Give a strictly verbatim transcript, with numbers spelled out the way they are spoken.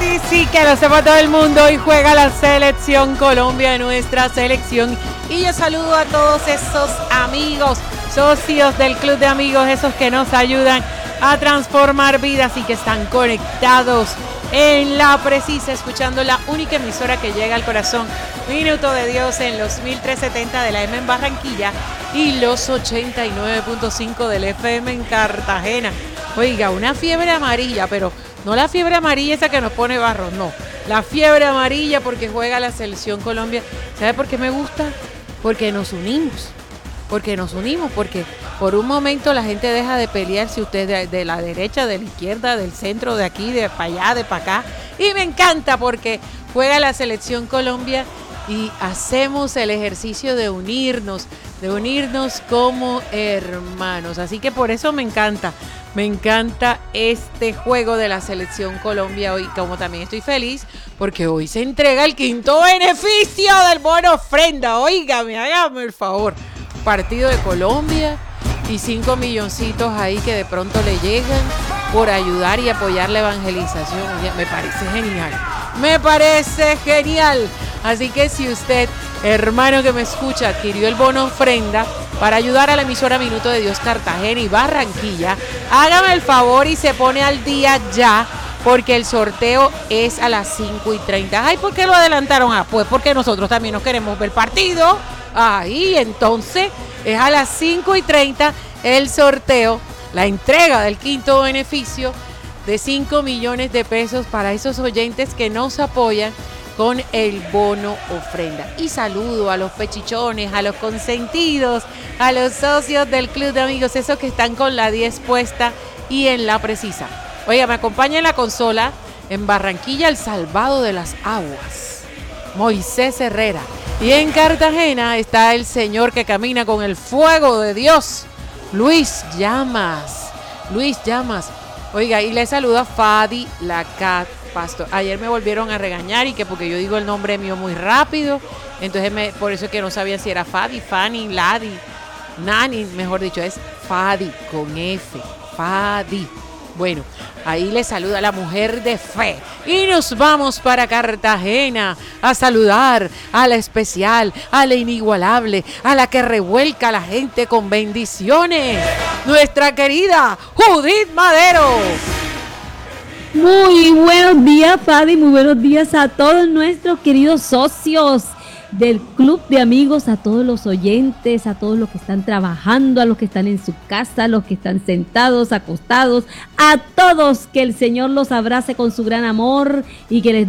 Sí, sí, que lo sepa todo el mundo. Hoy juega la selección Colombia, nuestra selección. Y yo saludo a todos esos amigos, socios del Club de Amigos, esos que nos ayudan a transformar vidas y que están conectados en La Precisa, escuchando la única emisora que llega al corazón. Minuto de Dios en los mil trescientos setenta de la M en Barranquilla y los ochenta y nueve punto cinco del F M en Cartagena. Oiga, una fiebre amarilla, pero no la fiebre amarilla esa que nos pone barros, no. La fiebre amarilla porque juega la selección Colombia. ¿Sabe por qué me gusta? Porque nos unimos. Porque nos unimos, porque por un momento la gente deja de pelear si usted de, de la derecha, de la izquierda, del centro, de aquí, de para allá, de para acá. Y me encanta porque juega la selección Colombia y hacemos el ejercicio de unirnos, de unirnos como hermanos. Así que por eso me encanta, me encanta este juego de la selección Colombia hoy, como también estoy feliz porque hoy se entrega el quinto beneficio del bono ofrenda. Óigame, hágame el favor. Partido de Colombia y cinco milloncitos ahí que de pronto le llegan por ayudar y apoyar la evangelización. Me parece genial, me parece genial. Así que si usted, hermano que me escucha, adquirió el bono ofrenda para ayudar a la emisora Minuto de Dios Cartagena y Barranquilla, hágame el favor y se pone al día ya, porque el sorteo es a las cinco y treinta. Ay, ¿por qué lo adelantaron? Ah, pues porque nosotros también nos queremos ver partido. Ahí, entonces, es a las cinco y treinta el sorteo, la entrega del quinto beneficio de cinco millones de pesos para esos oyentes que nos apoyan con el bono ofrenda. Y saludo a los pechichones, a los consentidos, a los socios del Club de Amigos, esos que están con la diez puesta y en La Precisa. Oiga, me acompaña en la consola en Barranquilla el salvado de las aguas, Moisés Herrera. Y en Cartagena está el señor que camina con el fuego de Dios, Luis Llamas. Luis Llamas. Oiga, y le saluda Fadi Lacat Pastor. Ayer me volvieron a regañar y que porque yo digo el nombre mío muy rápido, entonces me, por eso es que no sabía si era Fadi, Fanny, Ladi, Nani, mejor dicho, es Fadi con F, Fadi. Bueno, ahí le saluda la mujer de fe. Y nos vamos para Cartagena a saludar a la especial, a la inigualable, a la que revuelca a la gente con bendiciones, nuestra querida Judith Madero. Muy buenos días, Fadi, muy buenos días a todos nuestros queridos socios del Club de Amigos, a todos los oyentes, a todos los que están trabajando, a los que están en su casa, a los que están sentados, acostados, a todos, que el Señor los abrace con su gran amor y que les